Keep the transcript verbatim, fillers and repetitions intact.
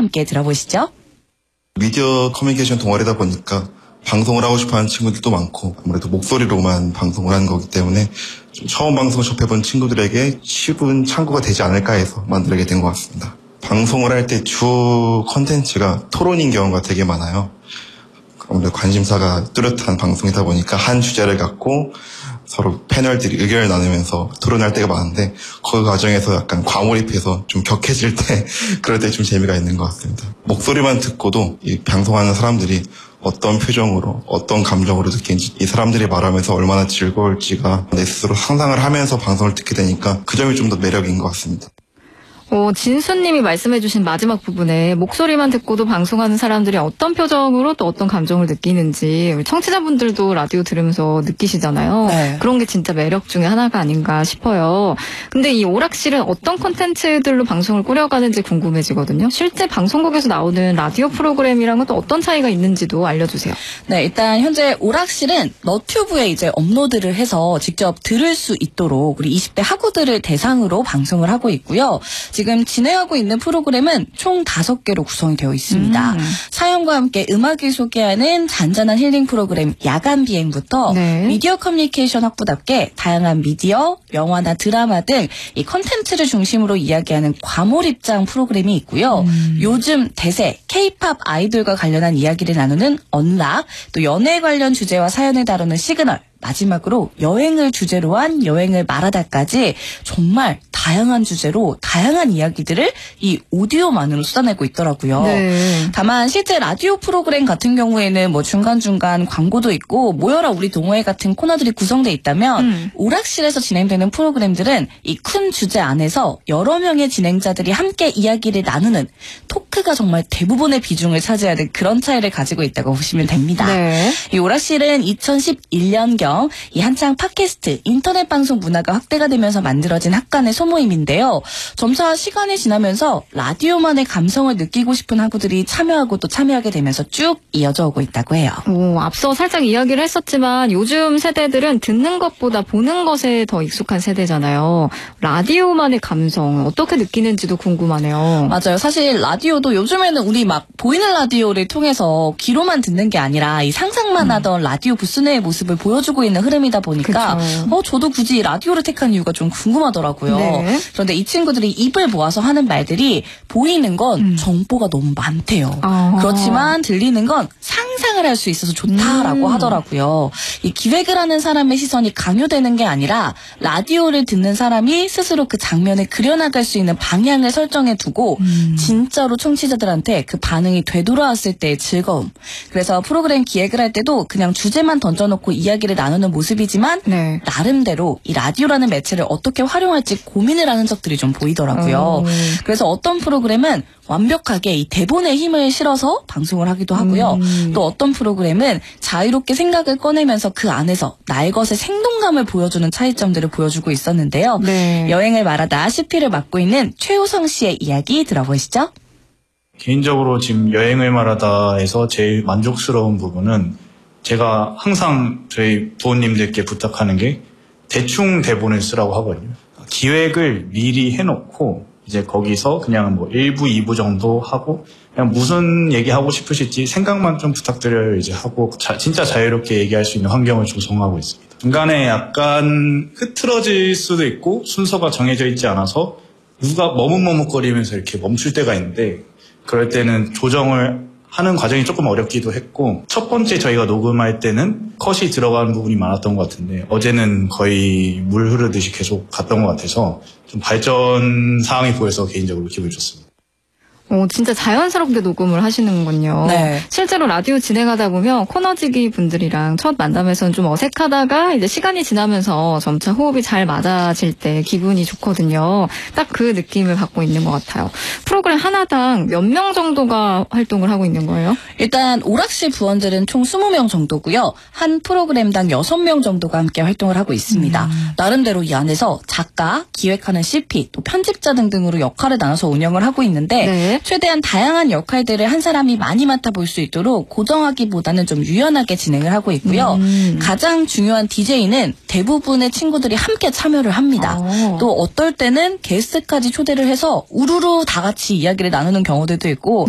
함께 들어보시죠. 미디어 커뮤니케이션 동아리다 보니까 방송을 하고 싶어하는 친구들도 많고 아무래도 목소리로만 방송을 하는 거기 때문에 좀 처음 방송을 접해본 친구들에게 쉬운 창구가 되지 않을까 해서 만들게 된 것 같습니다. 방송을 할 때 주 컨텐츠가 토론인 경우가 되게 많아요. 아무래도 관심사가 뚜렷한 방송이다 보니까 한 주제를 갖고 서로 패널들이 의견을 나누면서 토론할 때가 많은데 그 과정에서 약간 과몰입해서 좀 격해질 때 그럴 때 좀 재미가 있는 것 같습니다. 목소리만 듣고도 이 방송하는 사람들이 어떤 표정으로 어떤 감정으로 느끼는지 이 사람들이 말하면서 얼마나 즐거울지가 내 스스로 상상을 하면서 방송을 듣게 되니까 그 점이 좀 더 매력인 것 같습니다. 어, 진수님이 말씀해주신 마지막 부분에 목소리만 듣고도 방송하는 사람들이 어떤 표정으로 또 어떤 감정을 느끼는지 우리 청취자분들도 라디오 들으면서 느끼시잖아요. 네. 그런 게 진짜 매력 중에 하나가 아닌가 싶어요. 근데 이 오락실은 어떤 콘텐츠들로 방송을 꾸려가는지 궁금해지거든요. 실제 방송국에서 나오는 라디오 프로그램이랑은 또 어떤 차이가 있는지도 알려주세요. 네, 일단 현재 오락실은 너튜브에 이제 업로드를 해서 직접 들을 수 있도록 우리 이십 대 학우들을 대상으로 방송을 하고 있고요. 지금 진행하고 있는 프로그램은 총 다섯 개로 구성이 되어 있습니다. 음. 사연과 함께 음악을 소개하는 잔잔한 힐링 프로그램 야간 비행부터 네. 미디어 커뮤니케이션 학부답게 다양한 미디어, 영화나 드라마 등 이 컨텐츠를 중심으로 이야기하는 과몰입장 프로그램이 있고요. 음. 요즘 대세 케이팝 아이돌과 관련한 이야기를 나누는 언락, 또 연애 관련 주제와 사연을 다루는 시그널, 마지막으로 여행을 주제로 한 여행을 말하다까지 정말 다양한 주제로 다양한 이야기들을 이 오디오만으로 쏟아내고 있더라고요. 네. 다만 실제 라디오 프로그램 같은 경우에는 뭐 중간중간 광고도 있고 모여라 우리 동호회 같은 코너들이 구성돼 있다면 음. 오락실에서 진행되는 프로그램들은 이 큰 주제 안에서 여러 명의 진행자들이 함께 이야기를 나누는 토크가 정말 대부분의 비중을 차지하는 그런 차이를 가지고 있다고 보시면 됩니다. 네. 이 오락실은 이천십일 년경 이 한창 팟캐스트, 인터넷 방송 문화가 확대가 되면서 만들어진 학간의 소모임인데요. 점차 시간이 지나면서 라디오만의 감성을 느끼고 싶은 학우들이 참여하고 또 참여하게 되면서 쭉 이어져 오고 있다고 해요. 오, 앞서 살짝 이야기를 했었지만 요즘 세대들은 듣는 것보다 보는 것에 더 익숙한 세대잖아요. 라디오만의 감성 어떻게 느끼는지도 궁금하네요. 맞아요. 사실 라디오도 요즘에는 우리 막 보이는 라디오를 통해서 귀로만 듣는 게 아니라 이 상상만 음. 하던 라디오 부스 내의 모습을 보여주고 있는 흐름이다 보니까 어 저도 굳이 라디오를 택한 이유가 좀 궁금하더라고요. 네. 그런데 이 친구들이 입을 모아서 하는 말들이 보이는 건 음. 정보가 너무 많대요. 아. 그렇지만 들리는 건 상상을 할 수 있어서 좋다라고 음. 하더라고요. 이 기획을 하는 사람의 시선이 강요되는 게 아니라 라디오를 듣는 사람이 스스로 그 장면을 그려나갈 수 있는 방향을 설정해 두고 음. 진짜로 청취자들한테 그 반응이 되돌아왔을 때의 즐거움. 그래서 프로그램 기획을 할 때도 그냥 주제만 던져놓고 이야기를 나누는 모습이지만 네. 나름대로 이 라디오라는 매체를 어떻게 활용할지 고민을 하는 적들이 좀 보이더라고요. 음. 그래서 어떤 프로그램은 완벽하게 이 대본에 힘을 실어서 방송을 하기도 하고요. 음. 또 어떤 프로그램은 자유롭게 생각을 꺼내면서 그 안에서 나의 것의 생동감을 보여주는 차이점들을 보여주고 있었는데요. 네. 여행을 말하다 씨피를 맡고 있는 최호성 씨의 이야기 들어보시죠. 개인적으로 지금 여행을 말하다에서 제일 만족스러운 부분은 제가 항상 저희 부모님들께 부탁하는 게 대충 대본을 쓰라고 하거든요. 기획을 미리 해놓고 이제 거기서 그냥 뭐 일 부, 이 부 정도 하고 그냥 무슨 얘기하고 싶으실지 생각만 좀 부탁드려요 이제 하고 자, 진짜 자유롭게 얘기할 수 있는 환경을 조성하고 있습니다. 중간에 약간 흐트러질 수도 있고 순서가 정해져 있지 않아서 누가 머뭇머뭇거리면서 이렇게 멈출 때가 있는데 그럴 때는 조정을 하는 과정이 조금 어렵기도 했고 첫 번째 저희가 녹음할 때는 컷이 들어가는 부분이 많았던 것 같은데 어제는 거의 물 흐르듯이 계속 갔던 것 같아서 좀 발전 사항이 보여서 개인적으로 기분이 좋습니다. 어, 진짜 자연스럽게 녹음을 하시는군요. 네. 실제로 라디오 진행하다 보면 코너지기 분들이랑 첫 만남에서는 좀 어색하다가 이제 시간이 지나면서 점차 호흡이 잘 맞아질 때 기분이 좋거든요. 딱 그 느낌을 받고 있는 것 같아요. 프로그램 하나당 몇 명 정도가 활동을 하고 있는 거예요? 일단 오락실 부원들은 총 이십 명 정도고요. 한 프로그램당 여섯 명 정도가 함께 활동을 하고 있습니다. 음. 나름대로 이 안에서 작가, 기획하는 씨피, 또 편집자 등등으로 역할을 나눠서 운영을 하고 있는데 네. 최대한 다양한 역할들을 한 사람이 많이 맡아볼 수 있도록 고정하기보다는 좀 유연하게 진행을 하고 있고요. 음. 가장 중요한 디제이는 대부분의 친구들이 함께 참여를 합니다. 오. 또 어떨 때는 게스트까지 초대를 해서 우르르 다 같이 이야기를 나누는 경우들도 있고